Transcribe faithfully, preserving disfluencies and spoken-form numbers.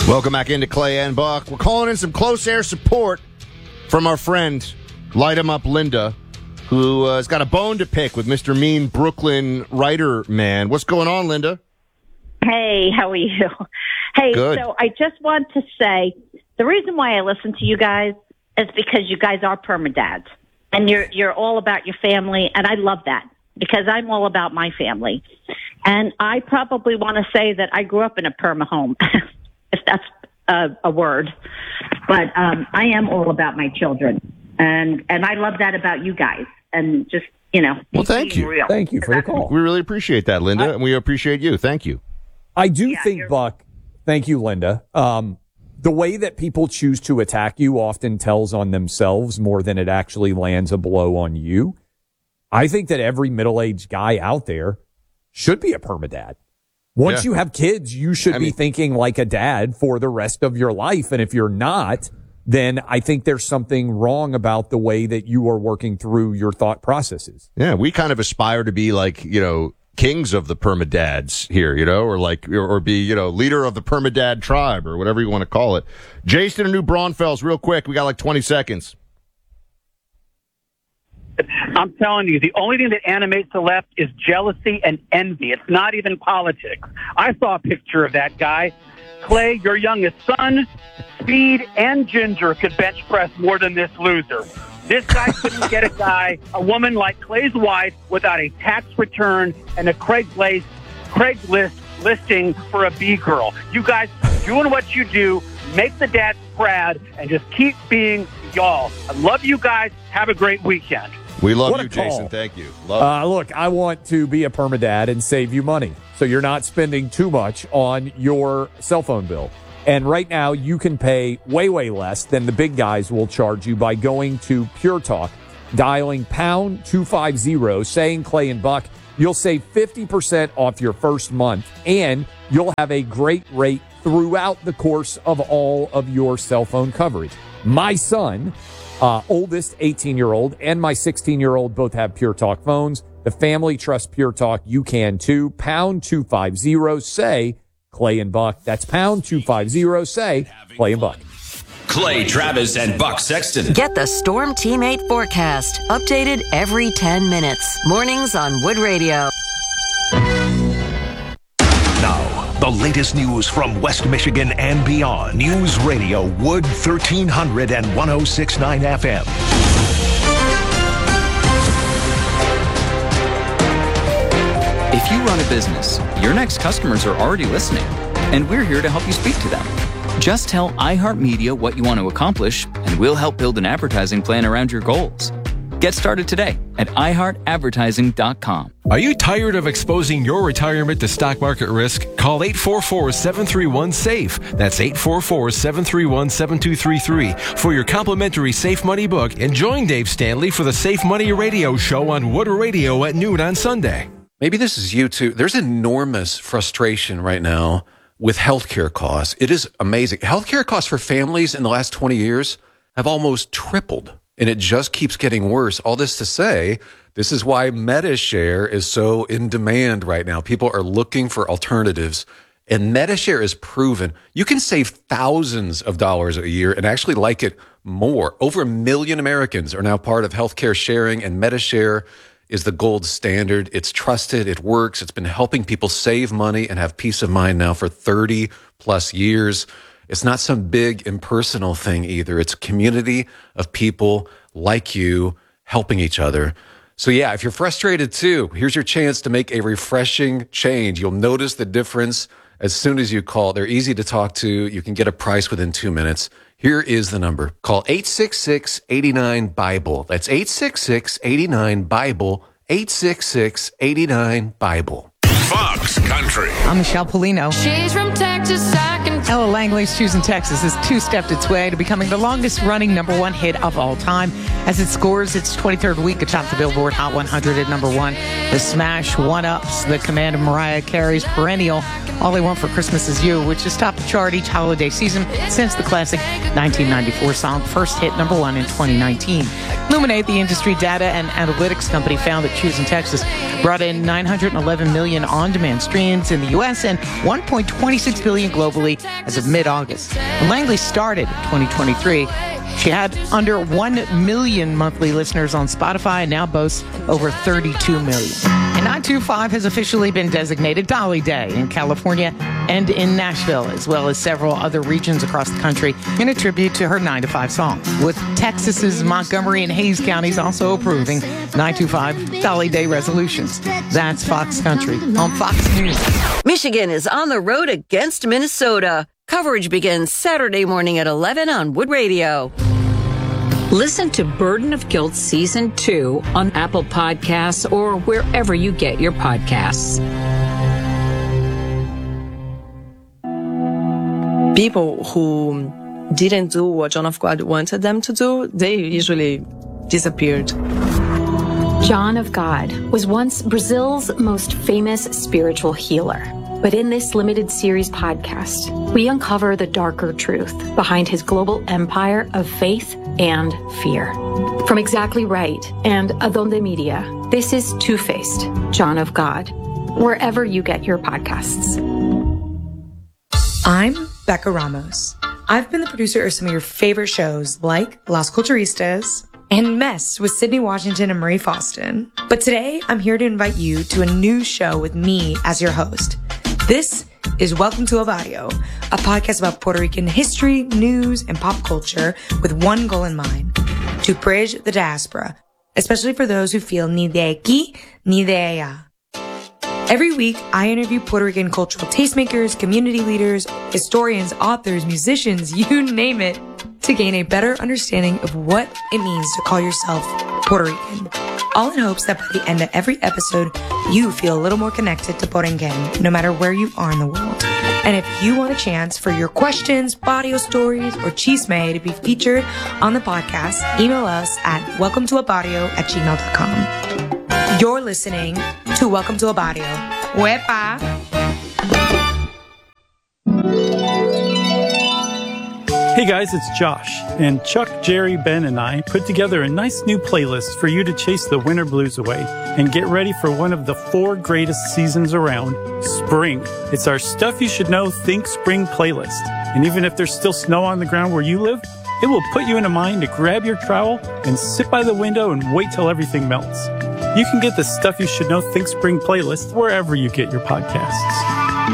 Welcome back into Clay and Buck. We're calling in some close air support from our friend, Light 'em Up Linda, who uh, has got a bone to pick with Mister Mean Brooklyn writer man. What's going on, Linda? Hey, how are you? Hey, Good. So I just want to say the reason why I listen to you guys is because you guys are permadads, and you're you're all about your family, and I love that because I'm all about my family. And I probably want to say that I grew up in a perma home, if that's a, a word. But um, I am all about my children, and and I love that about you guys. And just, you know, Well, thank being you. real. Thank you for the call. We really appreciate that, Linda, I- and we appreciate you. Thank you. I do Yeah, think, you're- Buck, thank you, Linda. Um, the way that people choose to attack you often tells on themselves more than it actually lands a blow on you. I think that every middle-aged guy out there should be a permadad. Once Yeah. you have kids, you should I be mean- thinking like a dad for the rest of your life. And if you're not, then I think there's something wrong about the way that you are working through your thought processes. Yeah, we kind of aspire to be like, you know, kings of the permadads here, you know, or like, or, or be, you know, leader of the permadad tribe or whatever you want to call it. Jason and New Braunfels, real quick. We got like twenty seconds. I'm telling you, the only thing that animates the left is jealousy and envy. It's not even politics. I saw a picture of that guy. Clay, your youngest son, Speed, and Ginger could bench press more than this loser. This guy couldn't get a guy, a woman like Clay's wife, without a tax return and a Craigslist, Craigslist listing for a B-girl. You guys doing what you do, make the dads proud, and just keep being y'all. I love you guys. Have a great weekend. We love What a you, call. Jason. Thank you. Love Uh, look, I want to be a permadad and save you money so you're not spending too much on your cell phone bill. And right now, you can pay way, way less than the big guys will charge you by going to Pure Talk, dialing pound two fifty, saying Clay and Buck. You'll save fifty percent off your first month, and you'll have a great rate throughout the course of all of your cell phone coverage. My son, uh, oldest eighteen-year-old, and my sixteen-year-old both have Pure Talk phones. The family trusts Pure Talk. You can too. Pound two fifty, say Clay and Buck. That's pound two fifty, say Clay and Buck. Clay Travis and Buck Sexton. Get the Storm Teammate forecast, updated every ten minutes. Mornings on Wood Radio. Now, the latest news from West Michigan and beyond. News Radio Wood thirteen hundred and one oh six point nine F M. If you run a business, your next customers are already listening, and we're here to help you speak to them. Just tell iHeartMedia what you want to accomplish, and we'll help build an advertising plan around your goals. Get started today at i heart advertising dot com. Are you tired of exposing your retirement to stock market risk? Call eight four four, seven three one, SAFE. That's eight four four, seven three one, seven two three three for your complimentary Safe Money book, and join Dave Stanley for the Safe Money Radio Show on Wood Radio at noon on Sunday. Maybe this is you too. There's enormous frustration right now with healthcare costs. It is amazing. Healthcare costs for families in the last twenty years have almost tripled, and it just keeps getting worse. All this to say, this is why MediShare is so in demand right now. People are looking for alternatives, and MediShare is proven. You can save thousands of dollars a year and actually like it more. Over a million Americans are now part of healthcare sharing, and MediShare is the gold standard. It's trusted. It works. It's been helping people save money and have peace of mind now for thirty plus years. It's not some big impersonal thing either. It's a community of people like you helping each other. So yeah, if you're frustrated too, here's your chance to make a refreshing change. You'll notice the difference as soon as you call. They're easy to talk to. You can get a price within two minutes. Here is the number. Call eight six six, eight nine, BIBLE. That's eight six six, eight nine, BIBLE. eight six six, eight nine, BIBLE. Fox Country. I'm Michelle Polino. She's from Texas. I can Ella Langley's Choosing Texas has two-stepped its way to becoming the longest-running number one hit of all time as it scores its twenty-third week atop the Billboard Hot one hundred at number one. The smash one-ups the command of Mariah Carey's perennial All I Want for Christmas Is You, which has topped the chart each holiday season since the classic nineteen ninety-four song first hit number one in twenty nineteen. Luminate, the industry data and analytics company, found that Choosing Texas brought in nine hundred eleven million on-demand streams in the U S and one point two six billion globally as of mid-August. When Langley started in twenty twenty-three, she had under one million monthly listeners on Spotify and now boasts over thirty-two million. And nine two five has officially been designated Dolly Day in California and in Nashville, as well as several other regions across the country, in a tribute to her nine to five song. With Texas's Montgomery and Hayes counties also approving nine two five Dolly Day resolutions. That's Fox Country on Fox News. Michigan is on the road against Minnesota. Coverage begins Saturday morning at eleven on Wood Radio. Listen to Burden of Guilt Season two on Apple Podcasts or wherever you get your podcasts. People who didn't do what John of God wanted them to do, they usually disappeared. John of God was once Brazil's most famous spiritual healer. But in this limited series podcast, we uncover the darker truth behind his global empire of faith and fear. From Exactly Right and Adonde Media, this is Two-Faced, John of God, wherever you get your podcasts. I'm Becca Ramos. I've been the producer of some of your favorite shows like Las Culturistas and Mess with Sydney Washington and Marie Faustin. But today, I'm here to invite you to a new show with me as your host. This is Welcome to El Barrio, a podcast about Puerto Rican history, news, and pop culture with one goal in mind, to bridge the diaspora, especially for those who feel ni de aquí, ni de allá. Every week, I interview Puerto Rican cultural tastemakers, community leaders, historians, authors, musicians, you name it, to gain a better understanding of what it means to call yourself Puerto Rican. All in hopes that by the end of every episode, you feel a little more connected to Borinquen, no matter where you are in the world. And if you want a chance for your questions, barrio stories, or chisme to be featured on the podcast, email us at welcome to a barrio at gmail dot com. You're listening to Welcome to El Barrio. Wepa! Hey guys, it's Josh, and Chuck, Jerry, Ben, and I put together a nice new playlist for you to chase the winter blues away and get ready for one of the four greatest seasons around, spring. It's our Stuff You Should Know Think Spring playlist. And even if there's still snow on the ground where you live, it will put you in a mind to grab your trowel and sit by the window and wait till everything melts. You can get the Stuff You Should Know Think Spring playlist wherever you get your podcasts.